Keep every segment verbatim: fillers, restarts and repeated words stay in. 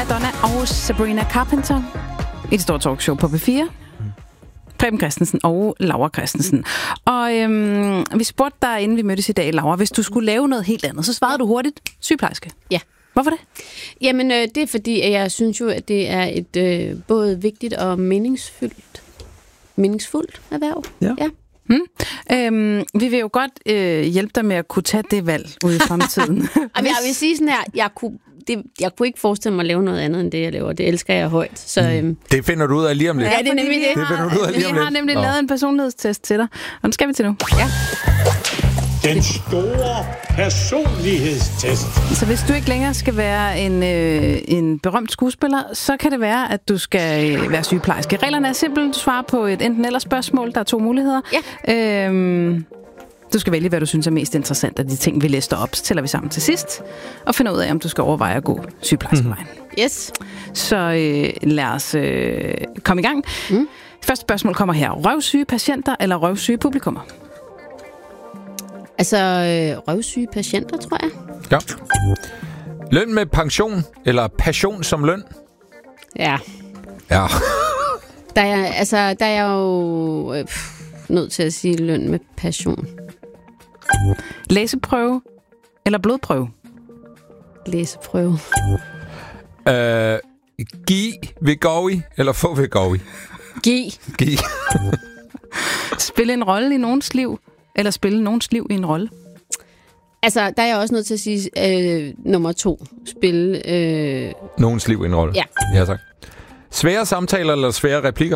Madonna og Sabrina Carpenter. Et stort talkshow på P fire. Preben Christensen og Laura Christensen. Og øhm, vi spurgte dig, inden vi mødtes i dag, Laura, hvis du skulle lave noget helt andet, så svarede du hurtigt sygeplejerske. Ja. Hvorfor det? Jamen, øh, det er fordi, at jeg synes jo, at det er et øh, både vigtigt og meningsfyldt, meningsfuldt erhverv. Ja. ja. Hmm. Øhm, vi vil jo godt øh, hjælpe dig med at kunne tage det valg ude i fremtiden. Og jeg vil sige sådan her, jeg kunne, det, jeg kunne ikke forestille mig at lave noget andet, end det, jeg laver. Det elsker jeg højt. Så, øhm, det finder du ud af lige om lidt. Ja, det er nemlig det. Det finder du ud af lige om lidt. Vi har lidt. nemlig lavet en personlighedstest til dig, og den skal vi til nu. Ja. Den store personlighedstest. Så hvis du ikke længere skal være en, øh, en berømt skuespiller, så kan det være, at du skal øh, være sygeplejerske. Reglerne er simple. Du svarer på et enten eller spørgsmål. Der er to muligheder. Ja. Øhm, du skal vælge, hvad du synes er mest interessant af de ting, vi lister op. Så tæller vi sammen til sidst, og finder ud af, om du skal overveje at gå sygeplejerskevejen. Yes. Så øh, lad os øh, komme i gang. Mm. Første spørgsmål kommer her. Røvsyge patienter eller røvsyge publikummer? Altså, øh, røvsyge patienter, tror jeg. Ja. Løn med pension, eller passion som løn? Ja. Ja. Der er, altså, der er jeg jo øh, pff, nødt til at sige løn med passion. Læseprøve eller blodprøve? Læseprøve. Øh, giv Wegovy, eller få Wegovy? Giv. Giv. Spille en rolle i nogens liv, eller spille nogens liv i en rolle? Altså, der er jeg også nødt til at sige øh, nummer to. Spille... Øh... Nogens liv i en rolle. Ja. Ja, tak. Svære samtaler eller svære replikker?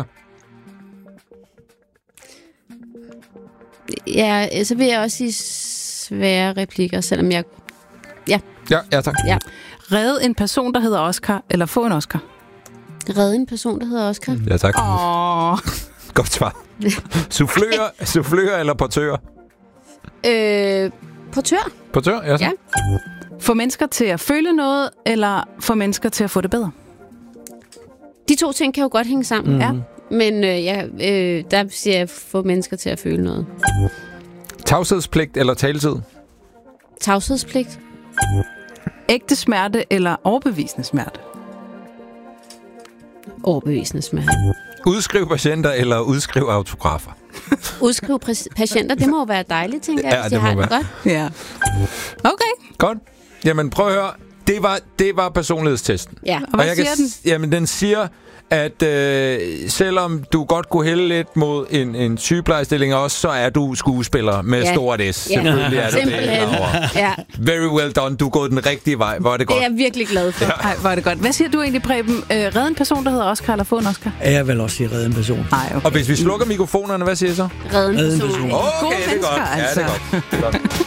Ja, så vil jeg også sige svære replikker, selvom jeg... Ja. Ja, ja tak. Ja. Redde en person, der hedder Oscar, eller få en Oscar? Redde en person, der hedder Oscar. Ja, tak. Åh. Godt svar. Soufflør, soufflør eller portør? Øh, portør. Portør, ja. Så. Ja. Få mennesker til at føle noget, eller få mennesker til at få det bedre? De to ting kan jo godt hænge sammen. Mm. Ja. Men øh, ja, øh, der siger jeg, få mennesker til at føle noget. Tavshedspligt eller taletid? Tavshedspligt. Ægte smerte eller overbevisende smerte? Overbevisende smerte. Udskriv patienter eller udskriv autografer? Udskriv præ- patienter, det må jo være dejligt, tænker jeg, Ja, hvis det de må har det være. godt. Ja. Okay. Godt. Jamen prøv at høre. Det var, det var personlighedstesten. Ja. Og hvad jeg siger kan, den? s- Jamen den siger, at øh, selvom du godt kunne hælde lidt mod en, en sygeplejestilling også, så er du skuespiller med Ja. stort S. Ja. Selvfølgelig er du det. Simpelthen. Laura. Ja, Very well done. Du er gået den rigtige vej. Hvor er det godt. det er jeg virkelig glad for. Ej, hvor er det godt. Hvad siger du egentlig, Preben? Øh, redde en person, der hedder Oscar, eller få en Oscar? Jeg vil også sige redde en person. Nej, okay. Og hvis vi slukker mikrofonerne, hvad siger I så? Redde en Redde en person. person. Okay, Gode det er godt. mennesker, Ja, det er altså. godt. Det er godt.